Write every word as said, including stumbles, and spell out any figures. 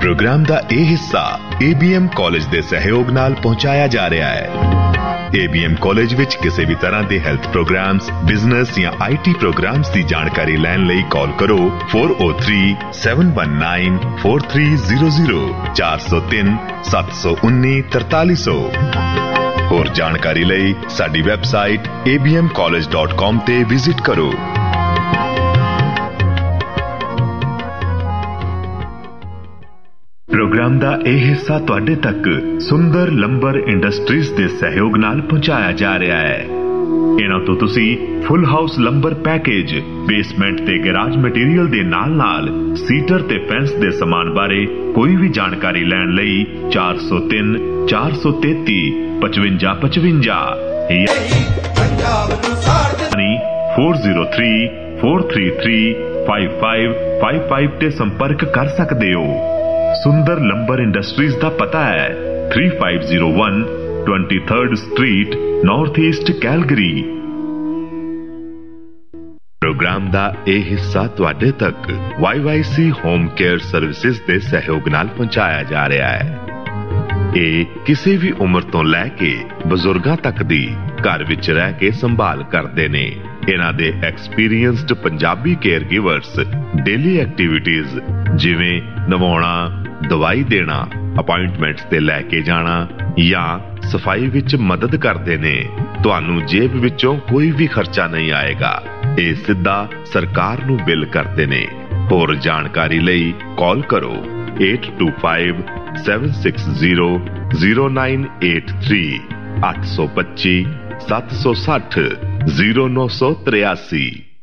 Programme का यह हिस्सा ए बी एम कॉलेज के सहयोग नाल पहुंचाया जा रहा है। ए बी एम कॉलेज विच किसी भी तरह के हैल्थ प्रोग्राम्स, बिजनेस या आई टी प्रोग्राम्स की जानकारी लैन लई कॉल करो four O three seven one nine four three zero zero चार सौ तीन सत्त सौ उन्नी तरताली सौ। होर जानकारी लई साडी website A B M college dot com ते विजिट करो। प्रोग्राम का यह हिस्सा तुहाडे तक सुंदर लंबर इंडस्ट्रीज के सहयोग नाल पहुंचाया जा रहा है। इन्हां तो तुसी full house lumbar package, basement ते गैराज मटीरियल दे नाल नाल सीटर ते फेंस दे समान बारे कोई भी जानकारी लैण लई चार सौ तीन चार सौ तेती पचवंजा पचवंजा four zero three four three three five five five five ते संपर्क कर सकते हो। सुंदर लंबर इंडस्ट्रीज का पता है three five zero one twenty third street north east Calgary. Programme का यह हिस्सा तुहाडे तक Y Y C home care services के सहयोग नाल पहुंचाया जा रहा है। ये किसी भी उम्र तो लैके बजुर्गां तक दी घर विच रह के संभाल करते ने। इन्हां दे experienced Punjabi care givers daily activities जिवें नवाउणा, दवाई देना, अपॉइंटमेंट्स ते लैके जाना या सफाई विच मदद करते ने। तुहानू जेब विचों कोई भी खर्चा नहीं आएगा। ये सीधा सरकार नू बिल करते ने। होर जानकारी लई कॉल करो eight to five seven six zero zero nine eight three अठ सौ पच्ची सत्त सौ सठ जीरो नौ सौ तिरासी।